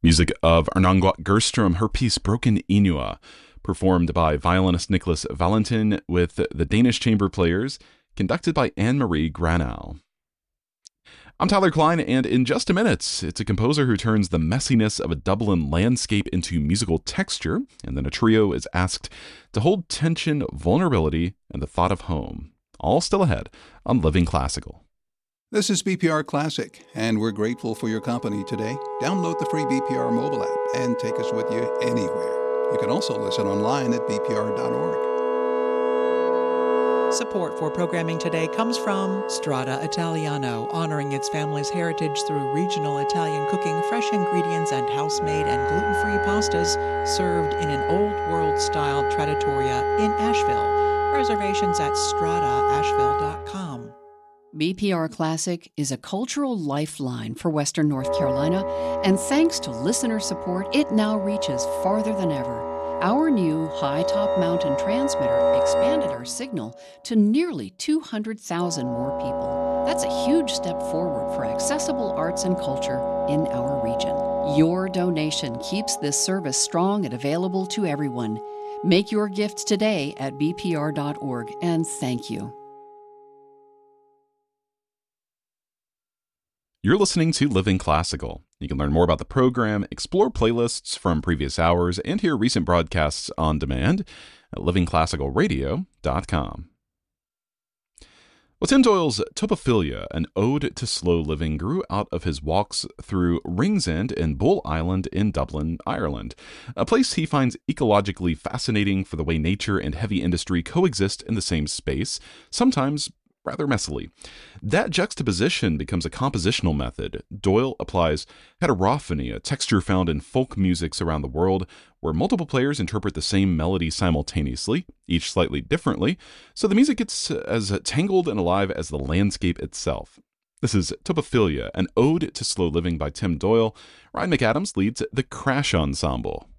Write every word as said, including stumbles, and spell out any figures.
Music of Arnangwat Gerstrom, her piece Broken Inua, performed by violinist Nicholas Valentin with the Danish Chamber Players, conducted by Anne-Marie Granau. I'm Tyler Klein, and in just a minute, it's a composer who turns the messiness of a Dublin landscape into musical texture, and then a trio is asked to hold tension, vulnerability, and the thought of home. All still ahead on Living Classical. This is B P R Classic, and we're grateful for your company today. Download the free B P R mobile app and take us with you anywhere. You can also listen online at b p r dot org. Support for programming today comes from Strada Italiano, honoring its family's heritage through regional Italian cooking, fresh ingredients, and house-made and gluten-free pastas served in an old-world-style trattoria in Asheville. Reservations at strada asheville dot com. B P R Classic is a cultural lifeline for Western North Carolina, and thanks to listener support, it now reaches farther than ever. Our new high-top mountain transmitter expanded our signal to nearly two hundred thousand more people. That's a huge step forward for accessible arts and culture in our region. Your donation keeps this service strong and available to everyone. Make your gift today at b p r dot org, and thank you. You're listening to Living Classical. You can learn more about the program, explore playlists from previous hours, and hear recent broadcasts on demand at living classical radio dot com. Well, Tim Doyle's Topophilia, an ode to slow living, grew out of his walks through Ringsend and Bull Island in Dublin, Ireland, a place he finds ecologically fascinating for the way nature and heavy industry coexist in the same space, sometimes rather messily. That juxtaposition becomes a compositional method. Doyle applies heterophony, a texture found in folk musics around the world, where multiple players interpret the same melody simultaneously, each slightly differently, so the music gets as tangled and alive as the landscape itself. This is Topophilia, an ode to slow living by Tim Doyle. Ryan McAdams leads the Crash Ensemble.